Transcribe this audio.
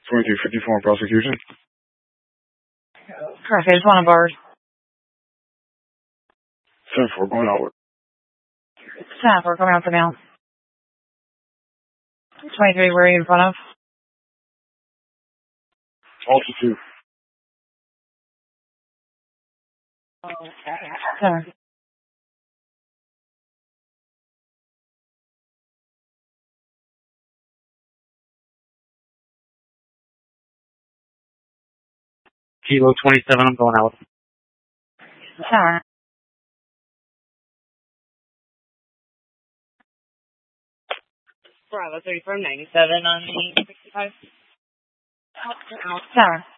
2354 in prosecution. Correct, I just want a bar. 7-4 going outward. 10-4 coming out for now. 23, where are you in front of? Altitude. Center. Kilo 27, I'm going out. Center. Bravo 34, 97 on the 65. Center.